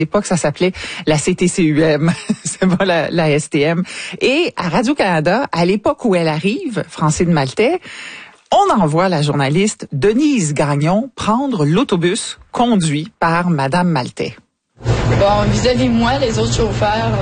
l'époque, ça s'appelait la CTCUM, c'est pas la STM. Et à Radio-Canada, à l'époque où elle arrive, Francine Maltais, on envoie la journaliste Denise Gagnon prendre l'autobus conduit par Madame Maltais. Bon, vis-à-vis de moi, les autres chauffeurs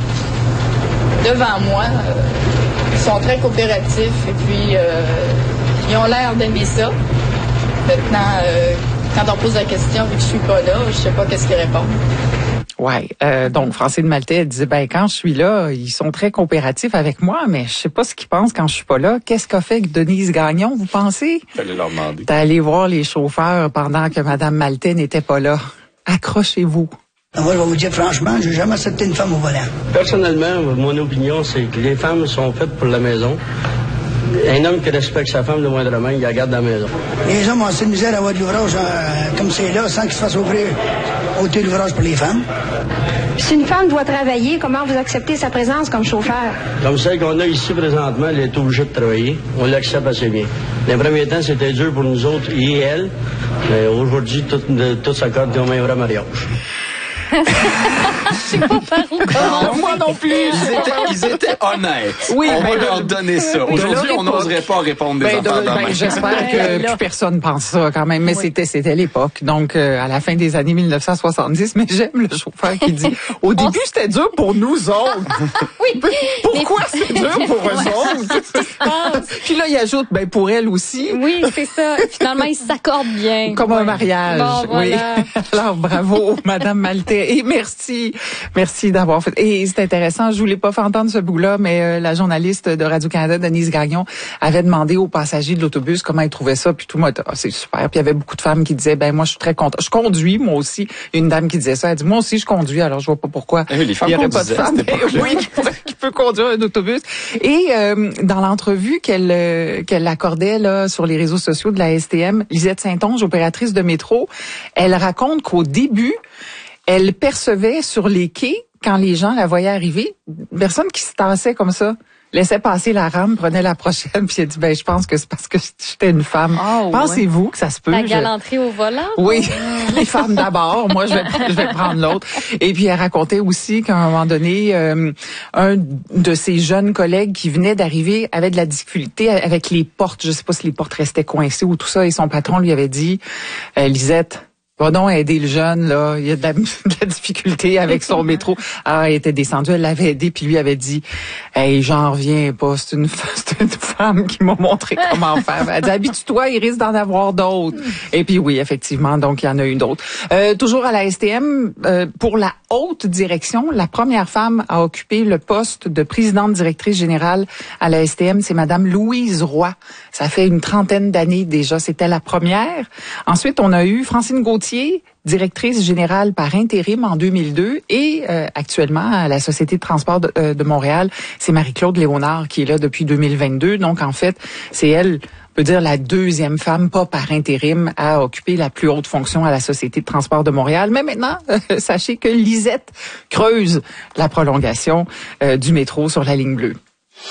devant moi sont très coopératifs et puis ils ont l'air d'aimer ça. Maintenant, quand on pose la question, vu que je suis pas là, je sais pas qu'est-ce qu'ils répondent. Ouais, donc Francine Maltais, elle disait, quand je suis là, ils sont très coopératifs avec moi, mais je sais pas ce qu'ils pensent quand je suis pas là. Qu'est-ce qu'a fait Denise Gagnon, vous pensez? Fallait leur demander. T'es allé voir les chauffeurs pendant que Madame Maltais n'était pas là. Accrochez-vous. Moi, je vais vous dire franchement, j'ai jamais accepté une femme au volant. Personnellement, mon opinion, c'est que les femmes sont faites pour la maison. Un homme qui respecte sa femme, le moindrement, il la garde dans la maison. Les hommes ont assez de misère à avoir de l'ouvrage comme c'est là, sans qu'il se fasse offrir ôter l'ouvrage pour les femmes. Si une femme doit travailler, comment vous acceptez sa présence comme chauffeur? Comme celle qu'on a ici présentement, elle est obligée de travailler. On l'accepte assez bien. Dans les premiers temps, c'était dur pour nous autres et elle. Mais aujourd'hui, tout s'accorde au même vrai mariage. Je sais pas par où commencer. Moi non plus. Ils étaient honnêtes. Oui, on va leur donner ça. Aujourd'hui, on n'oserait pas répondre des affaires de même. J'espère que plus personne pense ça quand même, mais c'était l'époque. Donc, à la fin des années 1970, mais j'aime le chauffeur qui dit, au début, c'était dur pour nous autres. Oui. Pourquoi c'est dur pour eux autres? Puis là, il ajoute, pour elle aussi. Oui, c'est ça. Finalement, ils s'accordent bien. Comme un mariage. Bon, voilà. Oui. Alors, bravo, Madame Maltais. Et merci d'avoir fait. Et c'est intéressant, je voulais pas faire entendre ce bout-là, mais la journaliste de Radio-Canada, Denise Gagnon, avait demandé aux passagers de l'autobus comment ils trouvaient ça, puis tout le monde, c'est super. Puis il y avait beaucoup de femmes qui disaient, moi je suis très contente. Je conduis, moi aussi. Une dame qui disait ça, elle dit, moi aussi je conduis, alors je vois pas pourquoi. Les femmes il y aurait pas de femme qui peut conduire un autobus. Et dans l'entrevue qu'elle accordait là sur les réseaux sociaux de la STM, Lisette Saint-Onge, opératrice de métro, elle raconte qu'au début, elle percevait sur les quais, quand les gens la voyaient arriver, personne qui se tassait comme ça, laissait passer la rame, prenait la prochaine, puis elle dit, je pense que c'est parce que j'étais une femme. Oh, pensez-vous que ça se peut? La galanterie au volant? Oui, les femmes d'abord, moi je vais prendre l'autre. Et puis elle racontait aussi qu'à un moment donné, un de ses jeunes collègues qui venait d'arriver avait de la difficulté avec les portes. Je sais pas si les portes restaient coincées ou tout ça, et son patron lui avait dit, Lisette, va donc aider le jeune, là. Il y a de la difficulté avec son métro. Alors, elle était descendue, elle l'avait aidé, puis lui avait dit, j'en reviens pas, c'est une femme qui m'a montré comment faire. Elle dit, habitue-toi, il risque d'en avoir d'autres. Et puis oui, effectivement, donc il y en a eu d'autres. Toujours à la STM, pour la haute direction, la première femme à occuper le poste de présidente directrice générale à la STM, c'est Madame Louise Roy. Ça fait une trentaine d'années déjà, c'était la première. Ensuite, on a eu Francine Gauthier, directrice générale par intérim en 2002 et actuellement à la Société de transport de Montréal, c'est Marie-Claude Léonard qui est là depuis 2022. Donc en fait, c'est elle, on peut dire la deuxième femme, pas par intérim, à occuper la plus haute fonction à la Société de transport de Montréal. Mais maintenant, sachez que Lisette creuse la prolongation du métro sur la ligne bleue.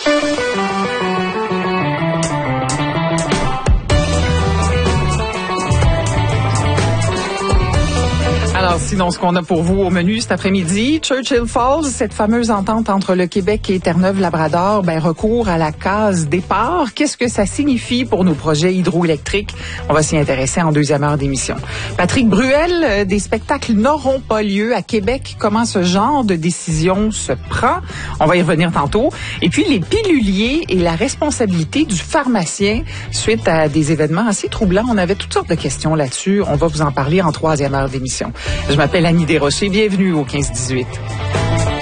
Alors, sinon, ce qu'on a pour vous au menu cet après-midi, Churchill Falls, cette fameuse entente entre le Québec et Terre-Neuve-Labrador, recours à la case départ. Qu'est-ce que ça signifie pour nos projets hydroélectriques? On va s'y intéresser en deuxième heure d'émission. Patrick Bruel, des spectacles n'auront pas lieu à Québec. Comment ce genre de décision se prend? On va y revenir tantôt. Et puis, les piluliers et la responsabilité du pharmacien suite à des événements assez troublants. On avait toutes sortes de questions là-dessus. On va vous en parler en troisième heure d'émission. Je m'appelle Annie Desrochers. Bienvenue au 15-18.